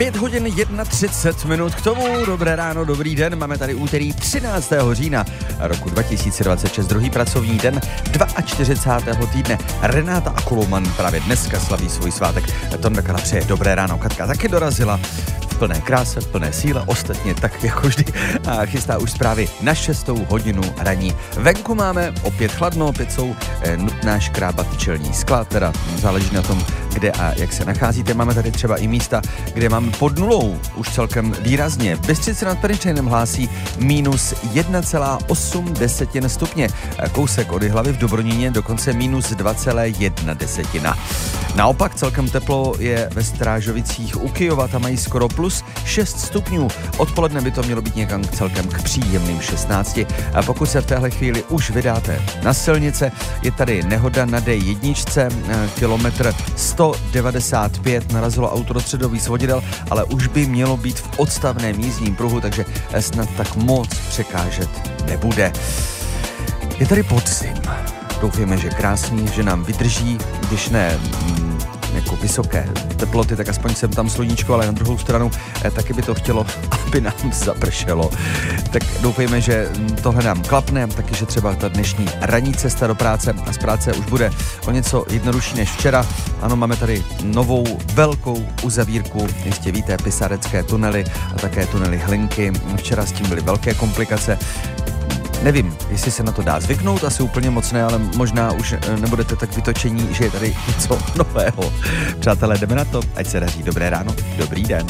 5 hodin 31 k tomu. Dobré ráno, dobrý den. Máme tady úterý 13. října roku 2026, druhý pracovní den 42. týdne. Renáta Akuloman právě dneska slaví svůj svátek. Tonda Kala přeje dobré ráno. Katka taky dorazila v plné kráse, v plné síle, ostatně tak jako vždy, a chystá už zprávy na 6. hodinu raní. Venku máme opět chladno, opět jsou nutná škrábat čelní skla, teda záleží na tom, kde a jak se nacházíte. Máme tady třeba i místa, kde máme pod nulou už celkem výrazně. Bystřice nad Pernštejnem hlásí minus 1,8 stupně. Kousek od Jihlavy v Dobroníně dokonce minus 2,1. Naopak celkem teplo je ve Strážovicích u Kyjova, tam mají skoro plus 6 stupňů. Odpoledne by to mělo být někam celkem k příjemným 16. A pokud se v téhle chvíli už vydáte na silnice, je tady nehoda na D1, kilometr 195, narazilo auto do středových svodidel, ale už by mělo být v odstavném jízdním pruhu, takže snad tak moc překážet nebude. Je tady podzim. Doufujeme, že krásný, že nám vydrží, když ne jako vysoké teploty, tak aspoň sem tam sluníčko, ale na druhou stranu taky by to chtělo, aby nám zapršelo. Tak doufejme, že tohle nám klapne, taky, že třeba ta dnešní ranní cesta do práce a z práce už bude o něco jednodušší než včera. Ano, máme tady novou velkou uzavírku, jistě víte, Pisarecké tunely a také tunely Hlinky. Včera s tím byly velké komplikace. Nevím, jestli se na to dá zvyknout, asi úplně moc ne, ale možná už nebudete tak vytočení, že je tady něco nového. Přátelé, jdeme na to, ať se daří. Dobré ráno, dobrý den.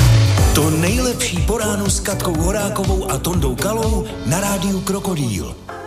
To nejlepší po ránu s Katkou Horákovou a Tondou Kalou na rádiu Krokodýl.